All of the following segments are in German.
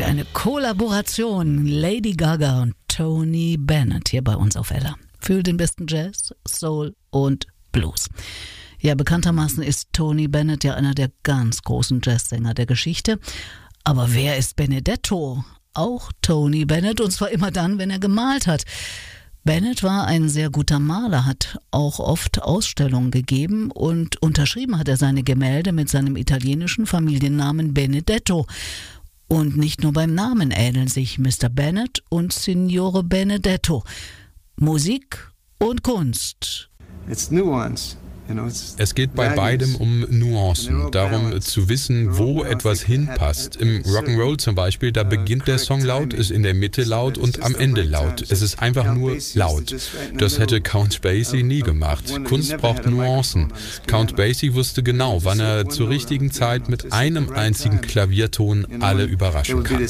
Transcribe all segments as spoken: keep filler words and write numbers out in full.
eine Kollaboration. Lady Gaga und Tony Bennett hier bei uns auf Ella. Für den besten Jazz, Soul und Blues. Ja, bekanntermaßen ist Tony Bennett ja einer der ganz großen Jazzsänger der Geschichte. Aber wer ist Benedetto? Auch Tony Bennett, und zwar immer dann, wenn er gemalt hat. Bennett war ein sehr guter Maler, hat auch oft Ausstellungen gegeben und unterschrieben hat er seine Gemälde mit seinem italienischen Familiennamen Benedetto. Und nicht nur beim Namen ähneln sich Mister Bennett und Signore Benedetto. Musik und Kunst. It's nuance. Es geht bei beidem um Nuancen, darum zu wissen, wo etwas hinpasst. Im Rock'n'Roll zum Beispiel, da beginnt der Song laut, ist in der Mitte laut und am Ende laut. Es ist einfach nur laut. Das hätte Count Basie nie gemacht. Kunst braucht Nuancen. Count Basie wusste genau, wann er zur richtigen Zeit mit einem einzigen Klavierton alle überraschen kann.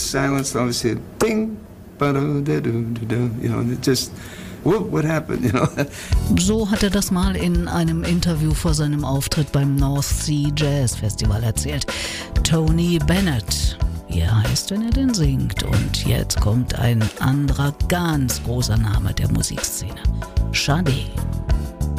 What happened, you know? So hat er das mal in einem Interview vor seinem Auftritt beim North Sea Jazz Festival erzählt. Tony Bennett, wie er heißt, wenn er denn singt. Und jetzt kommt ein anderer ganz großer Name der Musikszene. Sade.